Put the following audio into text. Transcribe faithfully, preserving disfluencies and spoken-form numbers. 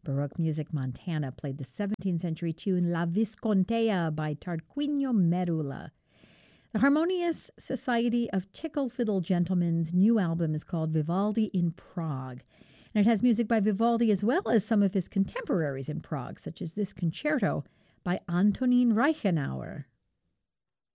Baroque Music Montana played the seventeenth century tune La Viscontea by Tarquinio Merula. The Harmonious Society of Tickle Fiddle Gentlemen's new album is called Vivaldi in Prague, and it has music by Vivaldi as well as some of his contemporaries in Prague, such as this concerto by Antonin Reichenauer.